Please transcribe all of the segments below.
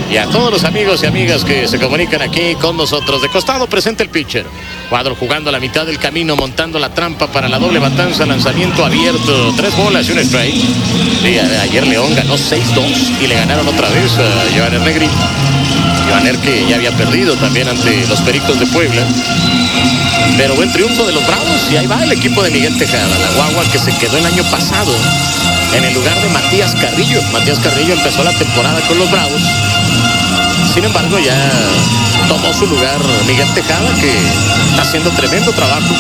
y a todos los amigos y amigas que se comunican aquí con nosotros. De costado presenta el pitcher. Cuadro jugando a la mitad del camino, montando la trampa para la doble matanza, lanzamiento abierto, 3 bolas y un strike. Sí, ayer León ganó 6-2 y le ganaron otra vez a Joaner Negri. Joaner que ya había perdido también ante los Pericos de Puebla. Pero buen triunfo de los Bravos y ahí va el equipo de Miguel Tejada, la guagua que se quedó el año pasado en el lugar de Matías Carrillo. Matías Carrillo empezó la temporada con los Bravos. Sin embargo, ya tomó su lugar Miguel Tejada, que está haciendo tremendo trabajo.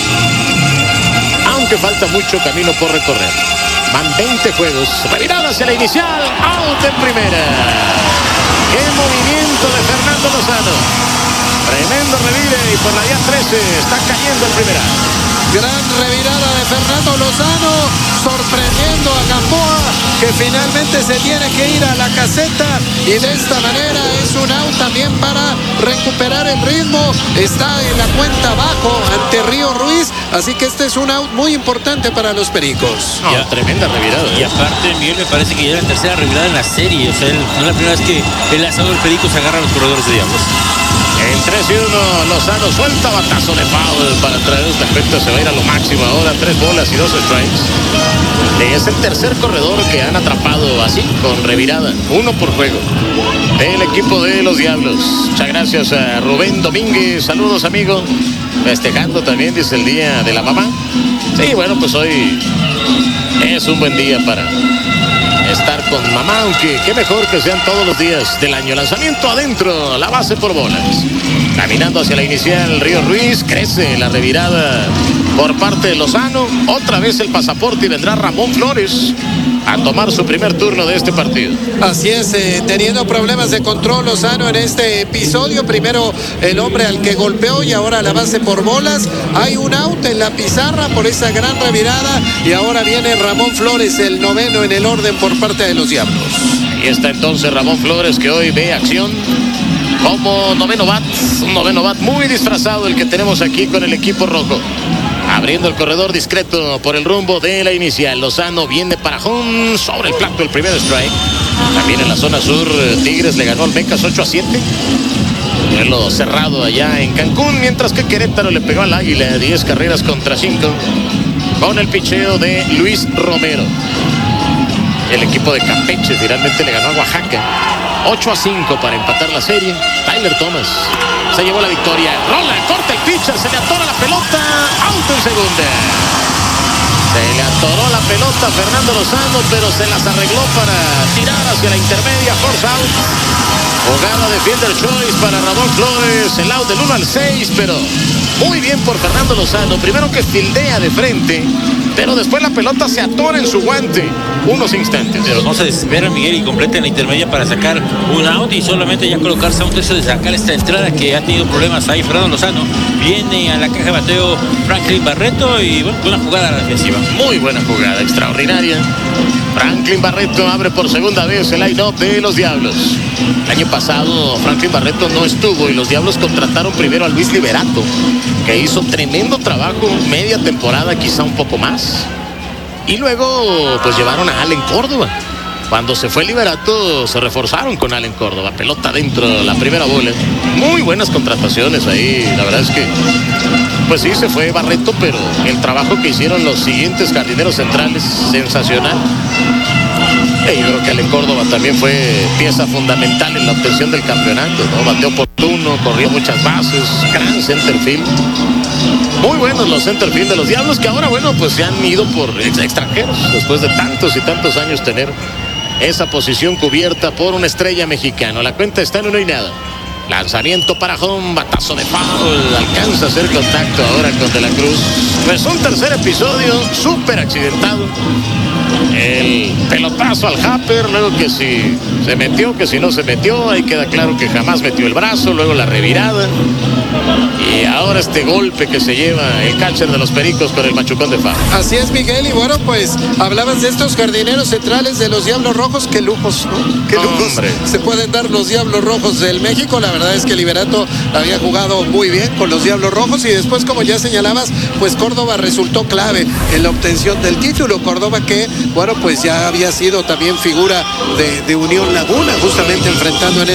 Aunque falta mucho camino por recorrer. Van 20 juegos. Revirada hacia la inicial. Out en primera. ¡Qué movimiento de Fernando Lozano! Tremendo revire y por la vía 13 está cayendo el primera. Gran revirada de Fernando Lozano, sorprendiendo a Gamboa, que finalmente se tiene que ir a la caseta, y de esta manera es un out también para recuperar el ritmo. Está en la cuenta abajo ante Río Ruiz, así que este es un out muy importante para los Pericos. No, tremenda revirada. Y aparte, Miguel, me parece que ya es la tercera revirada en la serie. O sea, no es la primera vez que el lanzador del Pericos agarra a los corredores de Diablos. En 3-1, Lozano suelta batazo de foul para traer esta efecto. Se va a ir a lo máximo ahora, 3 bolas y 2 strikes. Es el tercer corredor que han atrapado así, con revirada, 1 por juego, del equipo de los Diablos. Muchas gracias a Rubén Domínguez. Saludos, amigo. Festejando también, dice, el día de la mamá. Sí, bueno, pues hoy es un buen día para estar con mamá, aunque qué mejor que sean todos los días del año. Lanzamiento adentro, la base por bolas. Caminando hacia la inicial, Río Ruiz, crece la revirada por parte de Lozano. Otra vez el pasaporte y vendrá Ramón Flores a tomar su primer turno de este partido. Así es, teniendo problemas de control Lozano en este episodio. Primero el hombre al que golpeó y ahora la base por bolas. Hay un out en la pizarra por esa gran revirada y ahora viene Ramón Flores, el noveno en el orden por parte de los Diablos. Y está entonces Ramón Flores, que hoy ve acción como noveno bat. Un noveno bat muy disfrazado el que tenemos aquí con el equipo rojo. Abriendo el corredor discreto por el rumbo de la inicial. Lozano viene para home, sobre el plato el primer strike. También en la zona sur, Tigres le ganó al Becas 8-7. Duelo cerrado allá en Cancún, mientras que Querétaro le pegó al Águila 10 carreras contra 5 con el picheo de Luis Romero. El equipo de Campeche finalmente le ganó a Oaxaca 8-5 para empatar la serie. Tyler Thomas se llevó la victoria. Rola, corta y picha, se le atora la pelota. Out en segunda. Se le atoró la pelota a Fernando Lozano, pero se las arregló para tirar hacia la intermedia. Force out. Jugada de fielder choice para Ramón Flores. El out del 1 al 6, pero muy bien por Fernando Lozano. Primero que fildea de frente, pero después la pelota se atora en su guante unos instantes. Pero no se desespera, Miguel, y completa en la intermedia para sacar un out y solamente ya colocarse a un tercio de sacar esta entrada que ha tenido problemas ahí Fernando Lozano. Viene a la caja de bateo Franklin Barreto y bueno, una jugada defensiva. Muy buena jugada, extraordinaria. Franklin Barreto abre por segunda vez el line-up de los Diablos. El año pasado Franklin Barreto no estuvo y los Diablos contrataron primero a Luis Liberato, que hizo tremendo trabajo, media temporada, quizá un poco más. Y luego pues llevaron a Allen Córdoba. Cuando se fue Liberato se reforzaron con Allen Córdoba. Pelota dentro, la primera bola. Muy buenas contrataciones ahí. La verdad es que pues sí, se fue Barreto, pero el trabajo que hicieron los siguientes jardineros centrales, sensacional. Yo creo que Allen Córdoba también fue pieza fundamental en la obtención del campeonato, ¿no? Bateó oportuno, corrió muchas bases, gran centerfield. Muy buenos los centerfield de los Diablos, que ahora, bueno, pues se han ido por extranjeros, después de tantos y tantos años tener esa posición cubierta por una estrella mexicana. La cuenta está en 1-0. Lanzamiento para home, batazo de foul, alcanza a hacer contacto ahora con De la Cruz. Pues un tercer episodio súper accidentado. El pelotazo al Happer, luego que si se metió, que si no se metió, ahí queda claro que jamás metió el brazo, luego la revirada. Y ahora este golpe que se lleva el catcher de los Pericos con el machucón de foul. Así es, Miguel, y bueno, pues hablabas de estos jardineros centrales de los Diablos Rojos. Qué lujos, ¿no? Qué lujos se pueden dar los Diablos Rojos del México. La verdad es que Liberato había jugado muy bien con los Diablos Rojos y después, como ya señalabas, pues Córdoba resultó clave en la obtención del título. Córdoba que, bueno, pues ya había sido también figura de Unión Laguna, justamente enfrentando en